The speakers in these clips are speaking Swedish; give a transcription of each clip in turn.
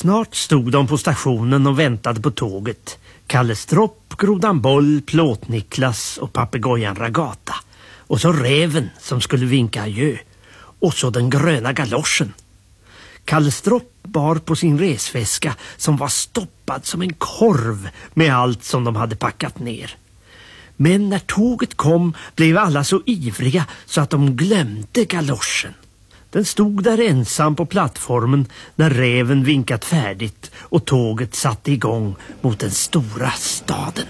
Snart stod de på stationen och väntade på tåget. Kalle Stropp, Grodan Boll, Plåt-Niklas och papegojan Ragata. Och så räven som skulle vinka adjö. Och så den gröna galoschen. Kalle Stropp bar på sin resväska som var stoppad som en korv med allt som de hade packat ner. Men när tåget kom blev alla så ivriga så att de glömde galoschen. Den stod där ensam på plattformen när räven vinkat färdigt och tåget satte igång mot den stora staden.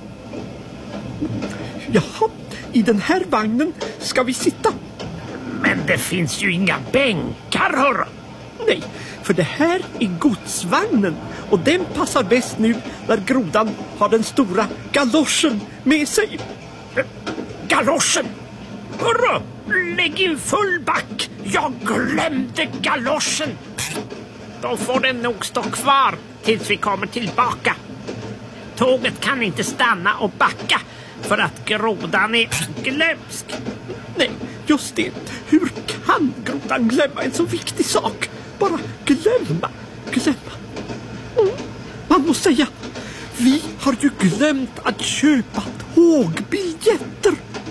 Jaha, i den här vagnen ska vi sitta. Men det finns ju inga bänkar, hörru. Nej, för det här är godsvagnen och den passar bäst nu när Grodan har den stora galoschen med sig. Galoschen! Hurra! Lägg in full back! Jag glömde galoschen! Då får den nog stå kvar tills vi kommer tillbaka. Tåget kan inte stanna och backa för att Grodan är glömsk. Nej, just det. Hur kan Grodan glömma en så viktig sak? Bara glömma. Man måste säga, vi har ju glömt att köpa tågbiljetter.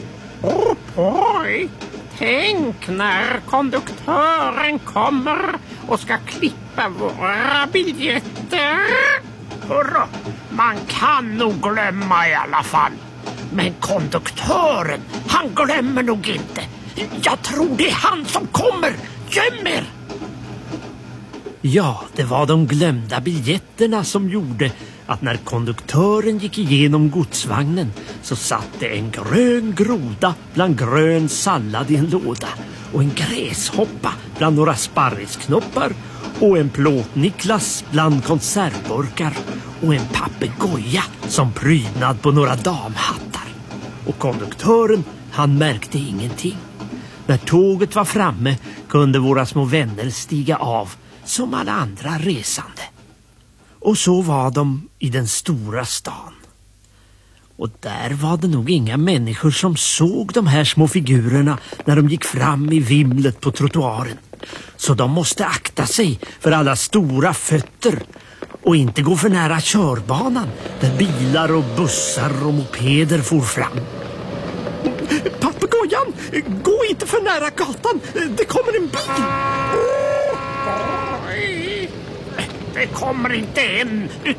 Oj, tänk när konduktören kommer och ska klippa våra biljetter. Hurra, man kan nog glömma i alla fall. Men konduktören, han glömmer nog inte. Jag tror det är han som kommer. Göm er! Ja, det var de glömda biljetterna som gjorde att när konduktören gick igenom godsvagnen så satt det en grön groda bland grön sallad i en låda och en gräshoppa bland några sparrisknoppar och en Plåt-Niklas bland konservburkar och en papegoja som prydnad på några damhattar. Och konduktören, han märkte ingenting. När tåget var framme kunde våra små vänner stiga av som alla andra resande. Och så var de i den stora stan. Och där var det nog inga människor som såg de här små figurerna när de gick fram i vimlet på trottoaren. Så de måste akta sig för alla stora fötter och inte gå för nära körbanan där bilar och bussar och mopeder for fram. Papegojan, gå inte för nära gatan. Det kommer en bil. Det kommer inte en